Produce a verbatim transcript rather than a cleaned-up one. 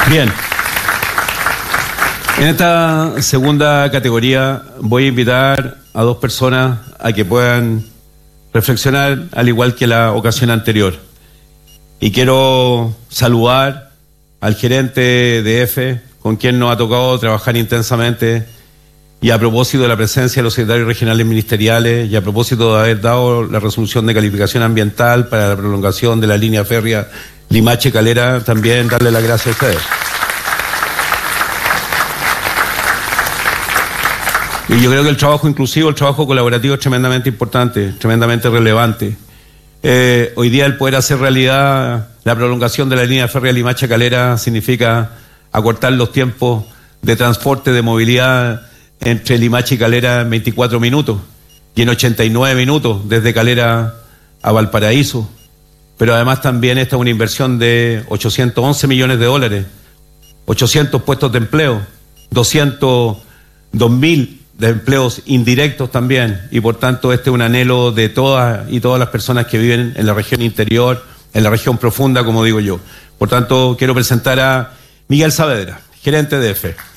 Bien. En esta segunda categoría voy a invitar a dos personas a que puedan reflexionar al igual que la ocasión anterior. Y quiero saludar al gerente de E F E, con quien nos ha tocado trabajar intensamente, y a propósito de la presencia de los secretarios regionales ministeriales y a propósito de haber dado la resolución de calificación ambiental para la prolongación de la línea férrea Limache-Calera, también darle las gracias a ustedes. Y yo creo que el trabajo inclusivo, el trabajo colaborativo es tremendamente importante, tremendamente relevante. Eh, hoy día el poder hacer realidad la prolongación de la línea férrea Limache-Calera significa acortar los tiempos de transporte, de movilidad entre Limache y Calera en veinticuatro minutos y en ochenta y nueve minutos desde Calera a Valparaíso. Pero además también esta es una inversión de ochocientos once millones de dólares, ochocientos puestos de empleo, doscientos dos mil de empleos indirectos también, y por tanto este es un anhelo de todas y todas las personas que viven en la región interior, en la región profunda, como digo yo. Por tanto, quiero presentar a Miguel Saavedra, gerente de E F E.